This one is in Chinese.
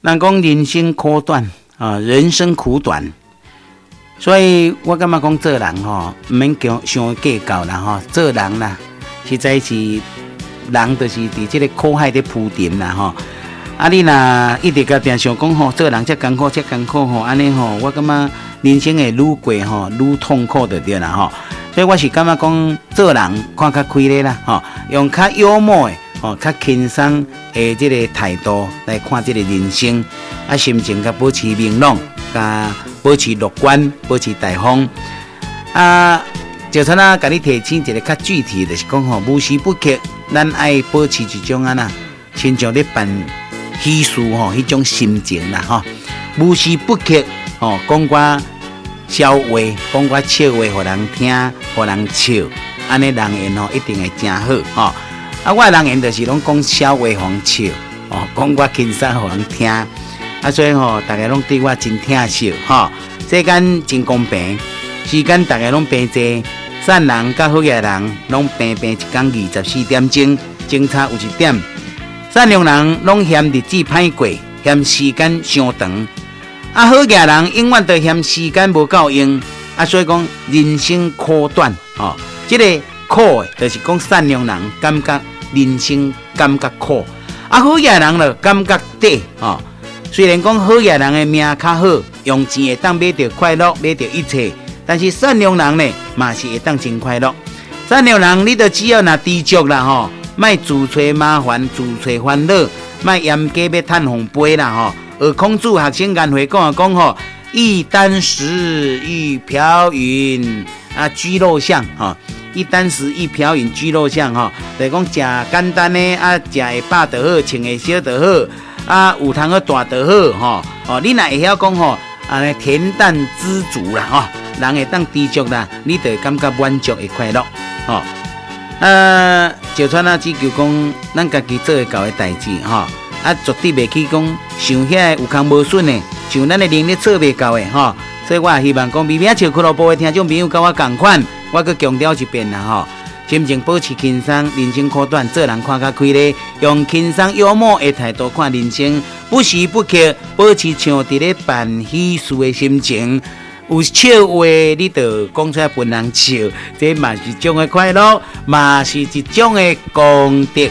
人讲人生苦短啊，人生苦短，所以我感觉讲做人吼，唔免伤计较啦吼。做人啦，实在是人就是伫这个苦海咧浮沉啦吼。啊，你若一直甲定想讲吼，做人遮艰苦，遮艰苦吼，安尼吼，我感觉人生会愈过吼，愈痛苦就对啦吼。所以我是感觉讲做人看较开咧啦吼，用较幽默的吼，较轻松的这个态度来看这个人生，啊，心情甲保持明朗，甲保持乐观，保持大方。啊，就像甲你提醒一个较具体，就是讲吼，无时不刻，咱爱保持一种啊呐，亲像咧办喜事吼，迄种心情啦吼，无时不刻吼，讲我笑话，讲我笑话，互人听，互人笑，安尼人缘吼一定会真好吼。啊，我人缘就是拢讲笑话，互人笑，哦，讲我轻松，互人听。啊，所以吼，大家拢对我真疼惜吼。世间真公平，时间大家拢平济，善人甲好嘢人拢平平一天24点钟，争差有一点。善良人拢嫌日子歹过，嫌时间伤长。啊，好嘢人永远都嫌时间无够用。啊，所以讲人生苦短吼，这个苦就是讲善良人感觉人生感觉苦，啊，好嘢人就感觉得吼。虽然讲好嘢人的命较好，用钱会当买到快乐，买到一切，但是善良人呢，嘛是会当真快乐。善良人，你就只要若知足啦吼。莫自找麻烦，自找烦恼，莫严家要趁红杯啦吼。而孔子学生研会讲吼，一箪食，一瓢饮，啊，居肉相吼。一箪食，一瓢饮，居肉相吼，就是讲食简单的，啊，食会饱就好，穿会少就好，啊，有通好大就好吼。哦，你若会晓讲吼，啊，恬淡知足啦吼，人会当知足啦，你就会感觉满足会快乐吼。就像只求讲，咱家己做会到的代志吼，啊，绝对袂去讲想遐有空无顺的，像咱的能力做袂到的吼。所以我也希望讲，微微笑俱乐部的听众朋友跟我同款，我佮强调一遍啦吼，心情保持轻松，人生苦短，做人看较开咧，用轻松幽默的态度看人生，不时不刻保持像伫咧办喜事的心情。有笑话，你就讲出来，分人笑，这嘛是一种的快乐，嘛是一种的功德。